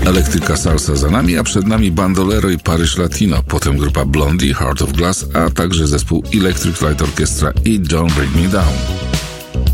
Elektryka Salsa za nami, a przed nami Bandolero i Paryż Latino, potem grupa Blondie, Heart of Glass, a także zespół Electric Light Orchestra i Don't Break Me Down.